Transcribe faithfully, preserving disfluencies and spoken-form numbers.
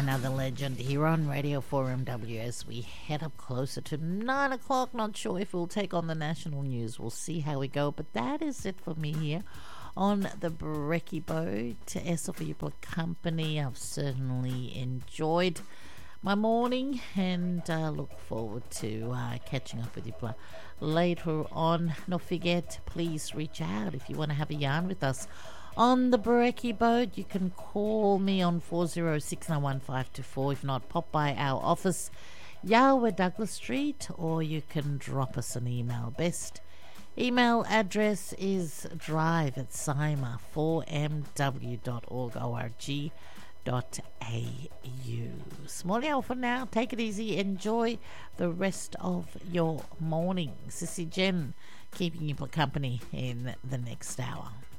Another legend here on Radio four M W as we head up closer to nine o'clock. Not sure if we'll take on the national news. We'll see how we go. But that is it for me here on the Brekkie Boat. To Essa for your company. I've certainly enjoyed my morning and uh, look forward to uh, catching up with you later on. Don't forget, please reach out if you want to have a yarn with us on the Brekkie Boat. You can call me on four zero six nine one five two four. If not, pop by our office, Yahweh Douglas Street, or you can drop us an email. Best email address is drive at sima four m w dot org dot a u. Small hour for now. Take it easy. Enjoy the rest of your morning. Sissy Jen keeping you company in the next hour.